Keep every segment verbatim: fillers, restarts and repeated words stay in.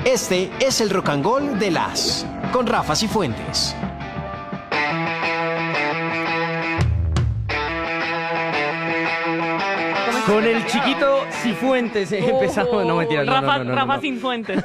Este es el Rock and Roll de las con Rafa Cifuentes. Con el chiquito Cifuentes eh, empezamos. No, mentira. No, Rafa, no, no, no, Rafa no. Cifuentes.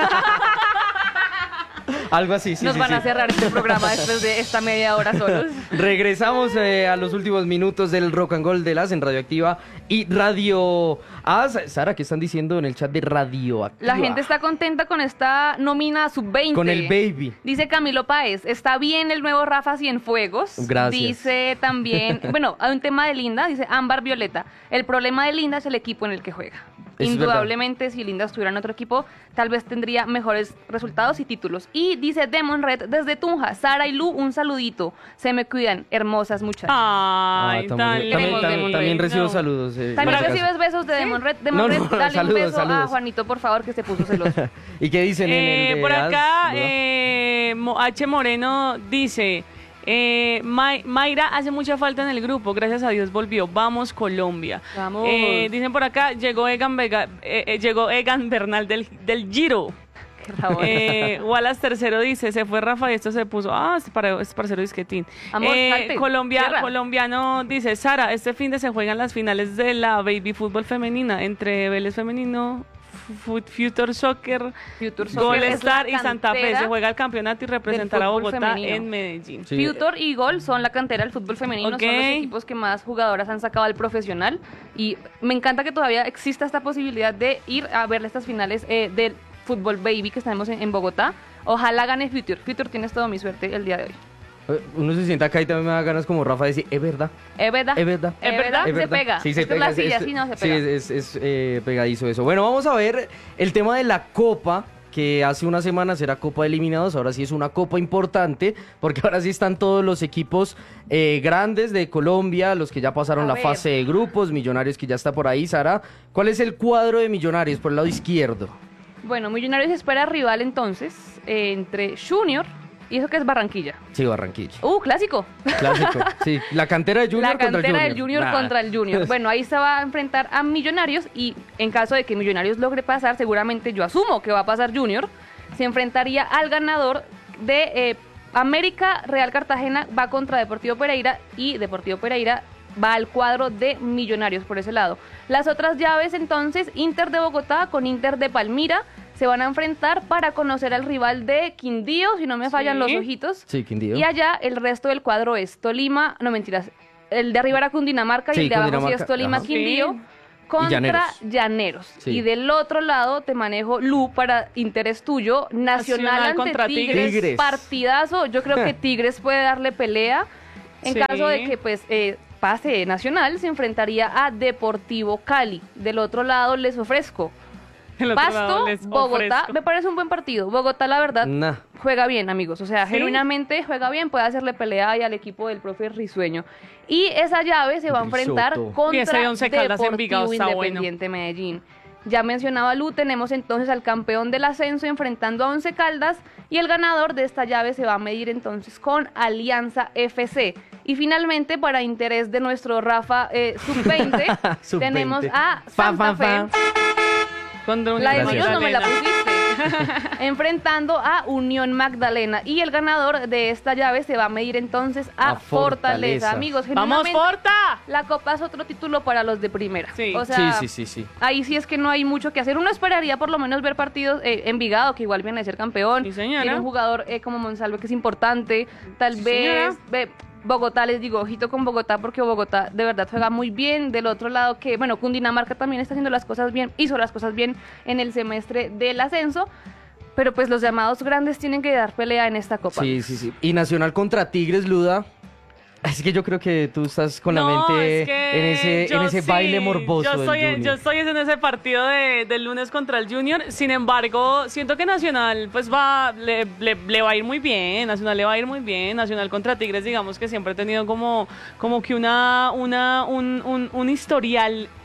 Algo así, sí, Nos sí, van sí. a cerrar este programa después de esta media hora solos. Regresamos eh, a los últimos minutos del Rock and Roll de las en Radioactiva y Radio A. Sara, ¿qué están diciendo en el chat de Radioactiva? La gente está contenta con esta nómina sub veinte. Con el Baby. Dice Camilo Páez, está bien el nuevo Rafa Cienfuegos. Gracias. Dice también, bueno, hay un tema de Linda, dice Ámbar Violeta. El problema de Linda es el equipo en el que juega. Es Indudablemente, verdad. Si Linda estuviera en otro equipo, tal vez tendría mejores resultados y títulos. Y dice Demon Red desde Tunja, Sara y Lu, un saludito. Se me cuidan, hermosas muchachas. Ay, Ah, tan también, también, lindo. también, también recibo No. saludos. eh, También en ese recibes caso. besos de Demon Red. Demon No, Red, no, dale saludos, un beso a saludos. Juanito, por favor, que se puso celoso. ¿Y qué dicen en Eh, el de por acá, As, Luda? eh, Mo- H. Moreno dice: eh, May- Mayra hace mucha falta en el grupo, gracias a Dios volvió. Vamos, Colombia. Vamos. Eh, dicen por acá: llegó Egan, Vega- eh, eh, llegó Egan Bernal del, del Giro. Qué rabón. Eh, Wallace tercero dice, se fue Rafa y esto se puso, ah, este, para, este parcero disquetín. Amor, eh, salte, Colombia, cierra. colombiano dice, Sara, este fin de se juegan las finales de la baby fútbol femenina entre Vélez Femenino, Fu- Future Soccer, Future Gol Soccer es Star la y Santa Fe. cantera Se juega el campeonato y representar a fútbol Bogotá femenino. en Medellín. Sí. Future y Gol son la cantera del fútbol femenino, Ok. son los equipos que más jugadoras han sacado al profesional y me encanta que todavía exista esta posibilidad de ir a ver estas finales eh, del fútbol baby que tenemos en, en Bogotá. Ojalá gane Future. Future, tienes toda mi suerte el día de hoy. Eh, Uno se sienta acá y también me da ganas como Rafa de decir, es verdad. ¿Es verdad? Es verdad. ¿Es ¿Es verdad? verdad? Es Se verdad. pega. Sí, se Es que pega. la silla es- así no se sí, pega. es, es, es, eh, pegadizo eso. Bueno, vamos a ver el tema de la Copa, que hace unas semanas era Copa de Eliminados, ahora sí es una Copa importante, porque ahora sí están todos los equipos eh, grandes de Colombia, los que ya pasaron A la ver. fase de grupos, Millonarios que ya está por ahí. Sara, ¿cuál es el cuadro de Millonarios por el lado izquierdo? Bueno, Millonarios espera rival entonces eh, entre Junior y eso que es Barranquilla. Sí, Barranquilla. Uh, clásico. Clásico. Sí, la cantera de Junior La contra el cantera Junior. del Junior Nah. contra el Junior. Bueno, ahí se va a enfrentar a Millonarios y en caso de que Millonarios logre pasar, seguramente yo asumo que va a pasar Junior, se enfrentaría al ganador de eh, América Real Cartagena, va contra Deportivo Pereira y Deportivo Pereira va al cuadro de Millonarios por ese lado. Las otras llaves entonces, Inter de Bogotá con Inter de Palmira, se van a enfrentar para conocer al rival de Quindío, si no me fallan Sí. los ojitos. Sí, Quindío. Y allá el resto del cuadro es Tolima, no mentiras, el de arriba era Cundinamarca Sí, y el de abajo sí Cundinamarca, es Tolima, ajá. Quindío. Sí. Contra Y Llaneros. Llaneros. Sí. Y del otro lado te manejo Lu para interés tuyo. Nacional, Nacional ante contra Tigres. Tigres. Partidazo. Yo creo que Tigres puede darle pelea. En Sí. caso de que pues eh, pase Nacional, se enfrentaría a Deportivo Cali. Del otro lado les ofrezco El otro lado Pasto, les Bogotá. ofrezco. Me parece un buen partido. Bogotá, la verdad, Nah. juega bien, amigos. O sea, ¿Sí? genuinamente juega bien, puede hacerle pelea ahí al equipo del profe Risueño. Y esa llave se va a enfrentar Risotto. Y ese contra Once Caldas Envigado Deportivo está bueno. Independiente Medellín. Ya mencionaba Lu, tenemos entonces al campeón del ascenso enfrentando a Once Caldas y el ganador de esta llave se va a medir entonces con Alianza F C. Y finalmente, para interés de nuestro Rafa eh, sub veinte, Sub tenemos veinte. a Fan, Santa fan, Fe. Contra un La de Gracias. Muñoz no me la Magdalena. pusiste. Enfrentando a Unión Magdalena. Y el ganador de esta llave se va a medir entonces a, A Fortaleza. Fortaleza. Amigos, ¡Vamos, genuinamente, Forta! la Copa es otro título para los de primera. Sí. O sea, Sí, sí, sí, sí. ahí sí es que no hay mucho que hacer. Uno esperaría por lo menos ver partidos eh, Envigado, que igual viene a ser campeón. Sí, señora. Tiene un jugador eh, como Monsalve que es importante. Tal Sí, vez señora. ve, Bogotá, les digo, ojito con Bogotá, porque Bogotá de verdad juega muy bien. Del otro lado, que bueno, Cundinamarca también está haciendo las cosas bien, hizo las cosas bien en el semestre del ascenso. Pero pues los llamados grandes tienen que dar pelea en esta Copa. Sí, sí, sí. Y Nacional contra Tigres, Luda. Es que yo creo que tú estás con la No, mente es que en ese, yo en ese sí, baile morboso Yo del estoy, en, Junior. yo estoy en ese partido de, del lunes contra el Junior. Sin embargo, siento que Nacional pues va le, le, le va a ir muy bien. Nacional le va a ir muy bien. Nacional contra Tigres, digamos que siempre ha tenido como, como que una, una, un, un, un historial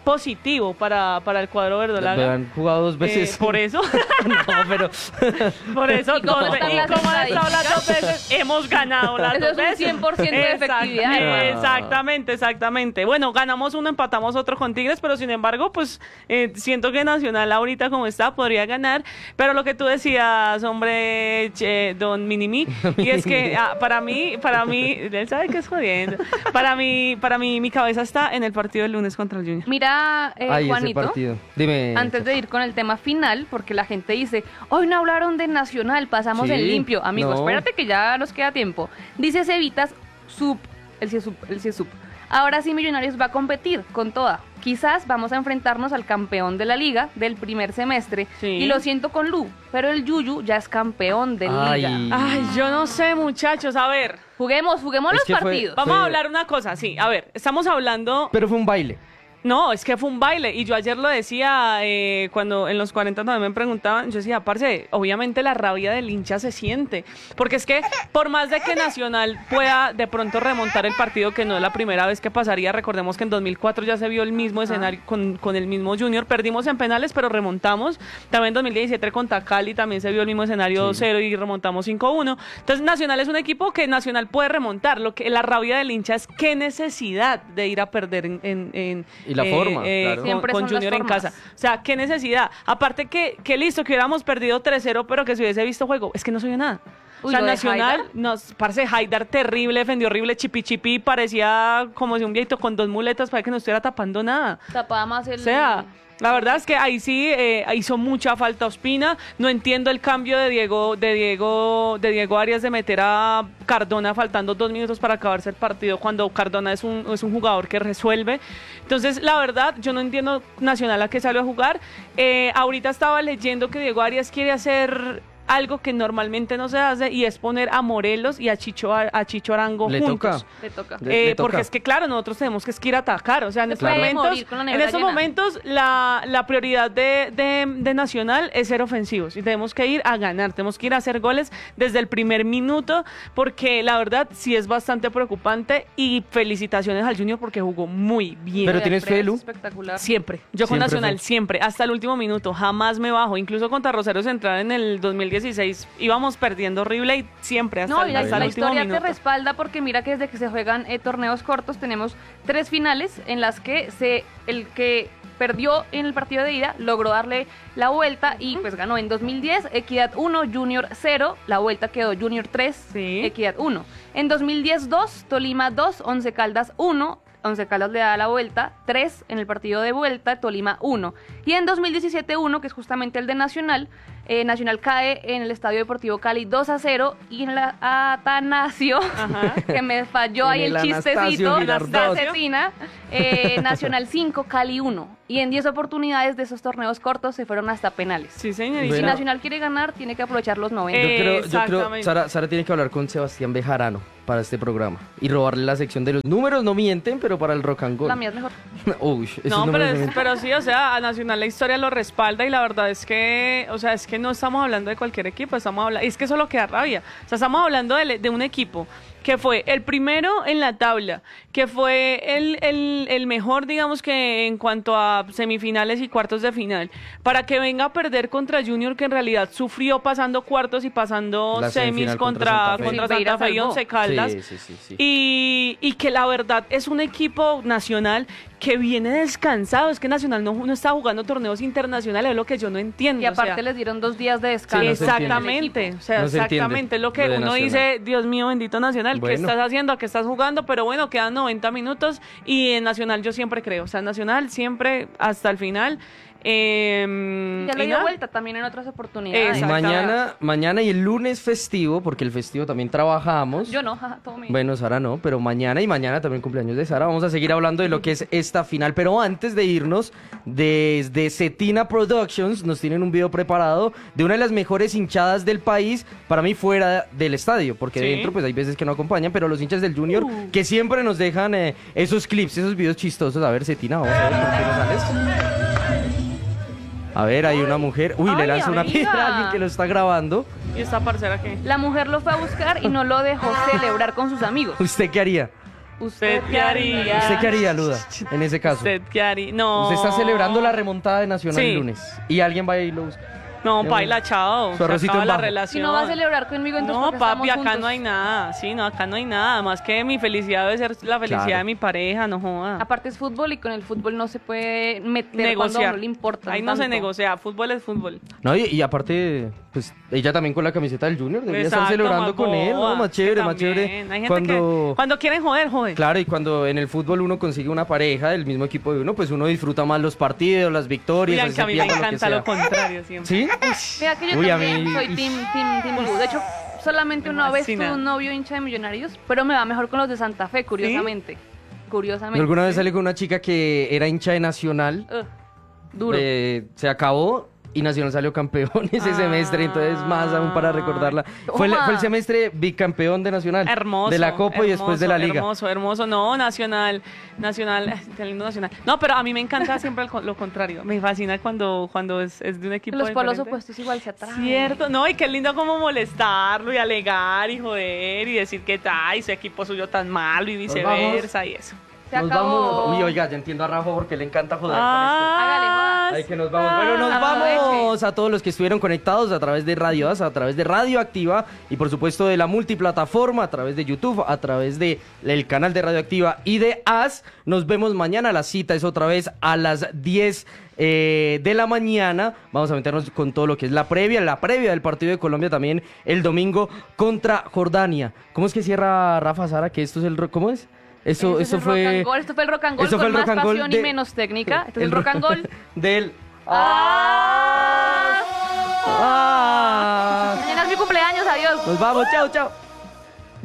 positivo para, para el cuadro verdolaga. Pero han jugado dos veces. Eh, por eso. No, pero... Por eso, ¿Y cómo dos ve- están y las como han estado las dos estadísticas? veces, hemos ganado las Eso dos es un veces. cien por ciento de Exact- efectividad, hermano. Exactamente, exactamente. Bueno, ganamos uno, empatamos otro con Tigres, pero sin embargo, pues eh, siento que Nacional ahorita como está podría ganar. Pero lo que tú decías, hombre, che, don Minimi, y es que ah, para mí, para mí, él sabe que es jodiendo. Para mí, para mí, mi cabeza está en el partido del lunes contra el Junior. Mira, eh, Ay, ese Juanito, partido. Dime. antes de ir con el tema final, porque la gente dice, hoy no hablaron de Nacional, pasamos Sí, en limpio. Amigos, no. espérate que ya nos queda tiempo. Dice Cevitas, sub, el CIESUB, el CIESUB. Ahora sí Millonarios va a competir con toda. Quizás vamos a enfrentarnos al campeón de la liga del primer semestre. Sí. Y lo siento con Lu, pero el Yuyu ya es campeón de Ay. liga. Ay, yo no sé, muchachos, a ver. Juguemos, juguemos Es los que fue- partidos. Vamos Fue- a hablar una cosa, sí. A ver, estamos hablando... Pero fue un baile. No, es que fue un baile. Y yo ayer lo decía eh, cuando en los cuarenta también me preguntaban. Yo decía, parce, obviamente la rabia del hincha se siente. Porque es que por más de que Nacional pueda de pronto remontar el partido, que no es la primera vez que pasaría. Recordemos que en dos mil cuatro ya se vio el mismo escenario con, con el mismo Junior. Perdimos en penales, pero remontamos. También en dos mil diecisiete contra Cali también se vio el mismo escenario dos cero y remontamos cinco uno. Entonces Nacional es un equipo que Nacional puede remontar. Lo que la rabia del hincha es qué necesidad de ir a perder en... en, en Y la forma, claro. con, Siempre con son las Junior en formas. casa. O sea, qué necesidad. Aparte que, que listo, que hubiéramos perdido tres cero, pero que se hubiese visto juego. Es que no se vio nada. O Uy, sea, lo de Nacional, Haidar. nos parece Haidar terrible, defendió horrible, chipi chipi, parecía como si un viejito con dos muletas para que no estuviera tapando nada. Tapaba más el... O sea, la verdad es que ahí sí eh, hizo mucha falta Ospina. No entiendo el cambio de Diego, de Diego, de Diego Arias de meter a Cardona faltando dos minutos para acabarse el partido cuando Cardona es un, es un jugador que resuelve. Entonces, la verdad, yo no entiendo Nacional a qué salió a jugar. Eh, ahorita estaba leyendo que Diego Arias quiere hacer algo que normalmente no se hace y es poner a Morelos y a Chicho, a Chicho Arango Le juntos. toca. Le toca. Le- Eh, le toca. porque es que claro, nosotros tenemos que es que ir a atacar, o sea, en Se estos puede momentos, morir con la en nevera estos llena. momentos la, la prioridad de, de, de Nacional es ser ofensivos y tenemos que ir a ganar, tenemos que ir a hacer goles desde el primer minuto, porque la verdad sí es bastante preocupante y felicitaciones al Junior porque jugó muy bien. Pero Lo de tienes Alfredo fe, es Lu. Espectacular. Siempre, yo con Siempre Nacional, fue. siempre, hasta el último minuto, jamás me bajo, incluso contra Rosario Central en el dos mil dieciséis íbamos perdiendo horrible y siempre hasta, No, el- y la, hasta la el último historia minuto. te respalda porque mira que desde que se juegan eh, torneos cortos tenemos tres finales en las que se el que perdió en el partido de ida logró darle la vuelta y pues ganó en dos mil diez Equidad uno, Junior cero, la vuelta quedó Junior tres, Sí. Equidad uno. En dos mil diez dos, Tolima dos, Once Caldas uno, Once Caldas le da la vuelta, tres en el partido de vuelta, Tolima uno. Y en dos mil diecisiete uno, que es justamente el de Nacional, eh, Nacional cae en el Estadio Deportivo Cali dos a cero y en la Atanasio, Ajá. que me falló En ahí el, el chistecito, Anastasio Girardot. la asesina, eh, Nacional cinco, Cali uno. Y en diez oportunidades de esos torneos cortos se fueron hasta penales. Sí, Y señorita. si Bueno. Nacional quiere ganar, tiene que aprovechar los noventa. Yo Eh, creo, yo creo, Exactamente. Sara, Sara tiene que hablar con Sebastián Bejarano para este programa y robarle la sección de los números, no mienten, pero para el rock and roll. La mía es mejor. Uy, esos No, pero, números es- no mienten. pero sí, o sea, a Nacional la historia lo respalda y la verdad es que, o sea, es que no estamos hablando de cualquier equipo, estamos hablando, es que eso es lo que da rabia. O sea, estamos hablando de, de un equipo que fue el primero en la tabla, que fue el, el, el mejor, digamos que en cuanto a semifinales y cuartos de final, para que venga a perder contra Junior, que en realidad sufrió pasando cuartos y pasando La semis semifinal contra, contra Santa Fe. contra Silveira Santa Fe y salvó. Once Caldas. Sí, sí, sí, sí. Y, y que la verdad es un equipo nacional que viene descansado. Es que Nacional no, no está jugando torneos internacionales, es lo que yo no entiendo. Y o sea, aparte les dieron dos días de descanso. Sí, no se entiende. exactamente, o sea, No se entiende exactamente. Es lo que lo de uno Nacional. dice, Dios mío, bendito Nacional, ¿qué Bueno. estás haciendo? ¿A qué estás jugando? Pero bueno, quedan noventa minutos y en Nacional yo siempre creo. O sea, Nacional siempre hasta el final. Eh, Ya le y dio nada. vuelta también en otras oportunidades. Exacto. Mañana, mañana y el lunes festivo, porque el festivo también trabajamos. Yo no, jaja, todo bien. Bueno, Sara no, pero mañana y mañana también cumpleaños de Sara. Vamos a seguir hablando de lo que es esta final. Pero antes de irnos, desde Cetina Productions nos tienen un video preparado de una de las mejores hinchadas del país, para mí fuera del estadio, porque Sí. dentro pues hay veces que no acompañan, pero los hinchas del Junior Uh. que siempre nos dejan eh, esos clips, esos videos chistosos. A ver, Cetina, vamos a ver por qué nos sales. A ver, hay una mujer. Uy, le Ay, lanza una amiga. piedra a alguien que lo está grabando. ¿Y esta parcera qué? La mujer lo fue a buscar y no lo dejó celebrar con sus amigos. ¿Usted qué haría? ¿Usted qué haría? ¿Usted qué haría, Luda, en ese caso? ¿Usted qué haría? No. Usted está celebrando la remontada de Nacional Sí. el lunes y alguien va y lo busca. No, Eh, paila, chao. su Se arrocito acaba en la bajo. relación. Si no va a celebrar conmigo, entonces No, ¿por qué papi, estamos acá juntos? no hay nada. Sí, no, acá no hay nada. Más que mi felicidad debe ser la felicidad Claro. de mi pareja, no joda. Aparte es fútbol y con el fútbol no se puede meter cuando a Negociar. uno le importa. Ahí no se tanto. negocia. Fútbol es fútbol. No, y, y aparte, pues ella también con la camiseta del Junior debería estar Exacto, celebrando más con él, ¿no? boba, Más que chévere, más también. chévere. Hay gente Cuando, que cuando quieren joder, joder. claro, y cuando en el fútbol uno consigue una pareja del mismo equipo de uno, pues uno disfruta más los partidos, las victorias. Oigan, así que a se mí me pierda lo que encanta sea. lo contrario siempre. ¿Sí? Mira que yo Uy, a también mí- soy team, team, team Blue. De hecho, solamente Me una vez fascina. tuve un novio hincha de Millonarios, pero me va mejor con los de Santa Fe, curiosamente. Curiosamente. Yo alguna vez salí con una chica que era hincha de Nacional, Ugh, duro. eh, se acabó y Nacional salió campeón ese Ah. semestre, entonces más aún para recordarla. Fue el, Toma. fue el semestre bicampeón de Nacional. Hermoso. De la Copa y después de la hermoso, Liga. Hermoso, hermoso. No, Nacional. Nacional. ay, Qué lindo Nacional. No, pero a mí me encanta siempre el co- lo contrario. Me fascina cuando, cuando es, es de un equipo Los polos diferente. opuestos igual se atraen. Cierto, no, y qué lindo como molestarlo y alegar y joder y decir que tal, y su equipo suyo tan malo y viceversa y eso. Se Nos acabó. vamos. Uy, oiga, ya entiendo a Rafa porque le encanta joder con esto. Hágale, joda. Ay, que nos vamos. Bueno, nos Aproveche. vamos a todos los que estuvieron conectados a través de Radio As, a través de Radio Activa y por supuesto de la multiplataforma, a través de YouTube, a través de el canal de Radio Activa y de As. Nos vemos mañana. La cita es otra vez a las diez eh, de la mañana. Vamos a meternos con todo lo que es la previa, la previa del partido de Colombia también el domingo contra Jordania. ¿Cómo es que cierra Rafa Sara? Que esto es el... ro- ¿Cómo es? Eso, Ese eso es el rock fue... and roll. Esto fue el rock and roll Eso fue con el más rock and roll pasión de- y menos técnica. Este es el rock and ro- roll. del... ¡Ah! Ah. Mañana es mi cumpleaños, adiós. Nos vamos, chao, chao.